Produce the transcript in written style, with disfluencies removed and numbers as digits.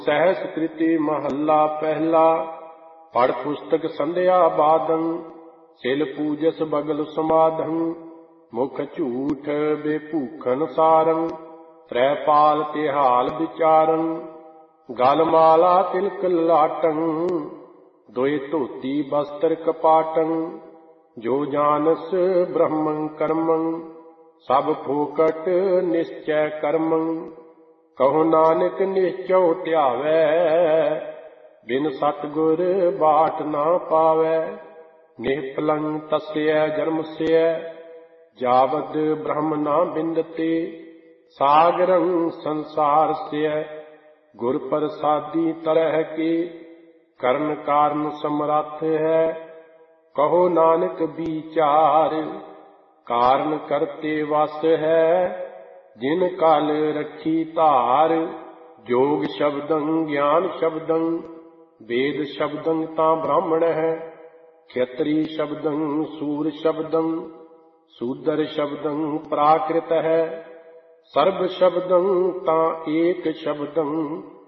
ਸਹਿਸ ਕ੍ਰਿਤੀ ਮਹੱਲਾ ਪਹਿਲਾ। ਪੜ੍ਹ ਪੁਸਤਕ ਸੰਧਿਆ ਬਾਦੰ, ਸਿਲ ਪੂਜਸ ਬਗਲ ਸਮਾਧੰ। ਮੁਖ ਝੂਠ ਬੇਭੂਖਨ ਸਾਰੰ, ਤ੍ਰੈ ਪਾਲ ਤਿਹਾਲ ਵਿਚਾਰੰ। ਗਲ ਮਾਲਾ ਤਿਲਕ ਲਾਟੰ, ਦੋਇ ਧੋਤੀ ਬਸਤਰ ਕਪਾਟੰ। ਜੋ ਜਾਨਸ ਬ੍ਰਹਮੰ ਕਰਮੰ, ਸਭ ਫੋਕਟ ਨਿਸ਼ਚੈ ਕਰਮੰ। ਕਹੋ ਨਾਨਕ ਨਿਸ਼ਚਉ ਧਿਆਵੈ, ਬਿਨ ਸਤਿਗੁਰ ਬਾਟ ਨਾ ਪਾਵੈ। ਨਿਹਪਲੰ ਤਸਯ ਜਨਮਸਯ, ਜਾਵਦ ਬ੍ਰਹਮ ਨਾ ਬਿੰਦਤੇ। ਸਾਗਰੰ ਸੰਸਾਰਸਯ, ਗੁਰ ਪ੍ਰਸਾਦੀ ਤਰਹਿ ਕੇ। ਕਰਨ ਕਾਰਨ ਸਮਰੱਥ ਹੈ, ਕਹੋ ਨਾਨਕ ਵਿਚਾਰ। ਕਾਰਨ ਕਰਤੇ ਵਸ ਹੈ, ਜਿਨ ਕਲ ਰੱਖੀ ਧਾਰ। ਜੋਗ ਸ਼ਬਦੰ ਗਿਆਨ ਸ਼ਬਦੰ, ਵੇਦ ਸ਼ਬਦੰ ਤਾਂ ਬ੍ਰਾਹਮਣ ਹੈ। ਖੇਤਰੀ ਸ਼ਬਦੰ ਸੂਰ ਸ਼ਬਦੰ, ਸੂਦਰ ਸ਼ਬਦੰ ਪ੍ਰਾਕ੍ਰਿਤ ਹੈ। ਸਰਬ ਸ਼ਬਦੰ ਤਾਂ ਏਕ ਸ਼ਬਦੰ,